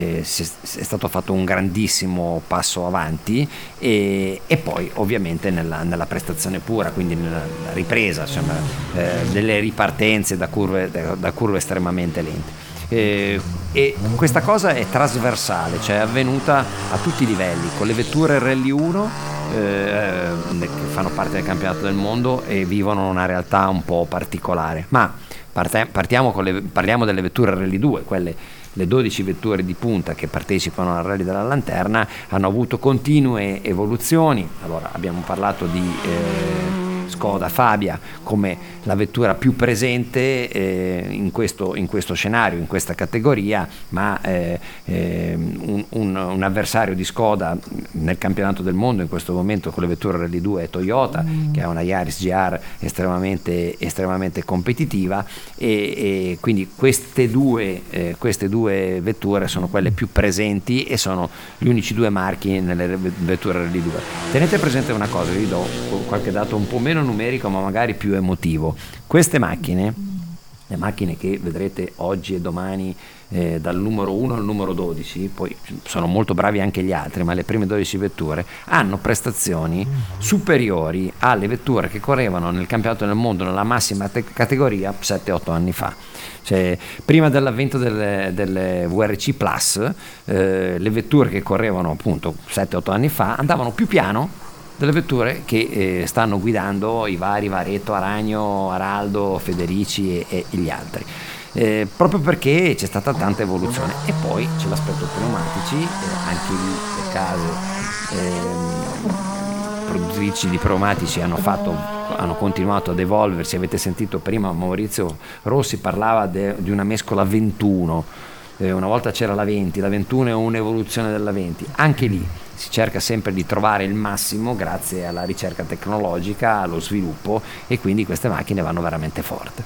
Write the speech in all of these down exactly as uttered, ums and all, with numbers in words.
è stato fatto un grandissimo passo avanti e, e poi ovviamente nella, nella prestazione pura, quindi nella ripresa, insomma, eh, delle ripartenze da curve, da, da curve estremamente lente. Eh, e questa cosa è trasversale, cioè è avvenuta a tutti i livelli, con le vetture Rally uno eh, che fanno parte del campionato del mondo e vivono una realtà un po' particolare, ma parte, partiamo con le, parliamo delle vetture Rally due, quelle, le dodici vetture di punta che partecipano al Rally della Lanterna hanno avuto continue evoluzioni. Allora abbiamo parlato di eh, Skoda Fabia come la vettura più presente eh, in, questo, in questo scenario, in questa categoria, ma eh, eh, un, un, un avversario di Skoda nel campionato del mondo in questo momento con le vetture Rally due è Toyota, mm. che ha una Yaris G R estremamente, estremamente competitiva e, e quindi queste due, eh, queste due vetture sono quelle più presenti e sono gli unici due marchi nelle vetture Rally due. Tenete presente una cosa, vi do qualche dato un po' meno numerico ma magari più emotivo. Queste macchine, le macchine che vedrete oggi e domani eh, dal numero uno al numero dodici, poi sono molto bravi anche gli altri, ma le prime dodici vetture hanno prestazioni superiori alle vetture che correvano nel campionato del mondo nella massima te- categoria sette otto anni fa. Cioè, prima dell'avvento delle, delle V R C Plus, eh, le vetture che correvano appunto sette otto anni fa andavano più piano delle vetture che eh, stanno guidando i vari Varetto, Aragno, Araldo, Federici e, e gli altri, eh, proprio perché c'è stata tanta evoluzione. E poi c'è l'aspetto pneumatici, eh, anche lì le case eh, produttrici di pneumatici hanno fatto hanno continuato ad evolversi. Avete sentito prima Maurizio Rossi parlava de, di una mescola ventuno, eh, una volta c'era la venti, la ventuno è un'evoluzione della venti, anche lì si cerca sempre di trovare il massimo grazie alla ricerca tecnologica, allo sviluppo, e quindi queste macchine vanno veramente forte.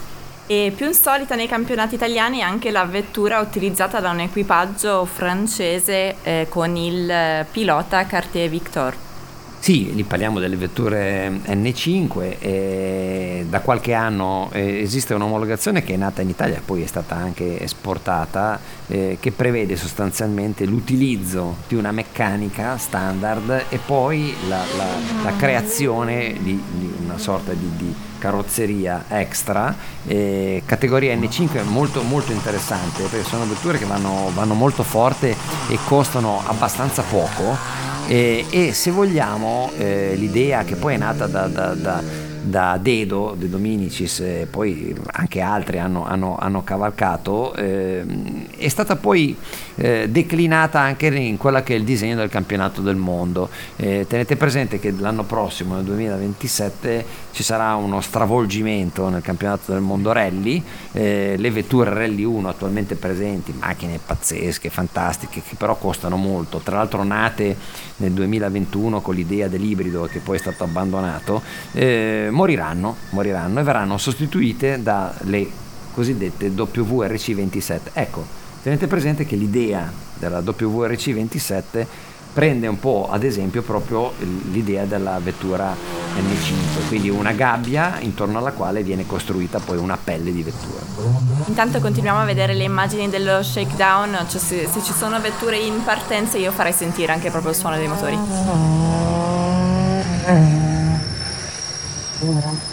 E più insolita nei campionati italiani è anche la vettura utilizzata da un equipaggio francese eh, con il pilota Cartier Victor. Sì, lì parliamo delle vetture N cinque e da qualche anno eh, esiste un'omologazione che è nata in Italia, poi è stata anche esportata, eh, che prevede sostanzialmente l'utilizzo di una meccanica standard e poi la, la, la creazione di, di una sorta di, di carrozzeria extra, eh, categoria N cinque molto molto interessante, perché sono vetture che vanno, vanno molto forte e costano abbastanza poco. E, e se vogliamo eh, l'idea che poi è nata da, da, da, da Dedo, De Dominicis, e poi anche altri hanno, hanno, hanno cavalcato, eh, è stata poi eh, declinata anche in quella che è il disegno del campionato del mondo. Eh, tenete presente che l'anno prossimo, nel duemilaventisette, ci sarà uno stravolgimento nel campionato del mondo rally. Eh, le vetture Rally uno attualmente presenti, macchine pazzesche, fantastiche, che però costano molto, tra l'altro nate nel duemilaventuno con l'idea dell'ibrido che poi è stato abbandonato, eh, moriranno, moriranno e verranno sostituite dalle cosiddette W R C ventisette. Ecco, tenete presente che l'idea della W R C ventisette prende un po' ad esempio proprio l'idea della vettura N cinque, quindi una gabbia intorno alla quale viene costruita poi una pelle di vettura. Intanto continuiamo a vedere le immagini dello shakedown, cioè se, se ci sono vetture in partenza io farei sentire anche proprio il suono dei motori.